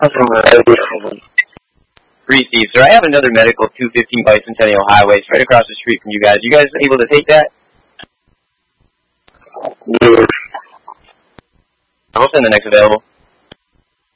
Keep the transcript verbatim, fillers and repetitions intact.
Three Steve, sir. I have another medical two fifteen Bicentennial Highway. It's right across the street from you guys. You guys able to take that? Yeah. I'll send the next available.